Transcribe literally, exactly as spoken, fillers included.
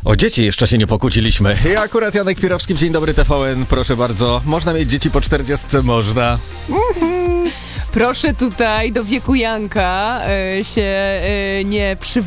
O dzieci jeszcze się nie pokłóciliśmy. Ja akurat Janek Pirowski w Dzień Dobry T V N, proszę bardzo. Można mieć dzieci po czterdziestce? Można. Proszę tutaj do wieku Janka y, się y, nie przywoływać.